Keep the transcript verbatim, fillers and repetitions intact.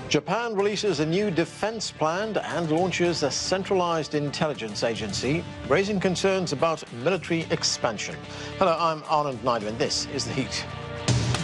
Japan releases a new defense plan and launches a centralized intelligence agency, raising concerns about military expansion. Hello, I'm Anand Naidu, and this is The Heat.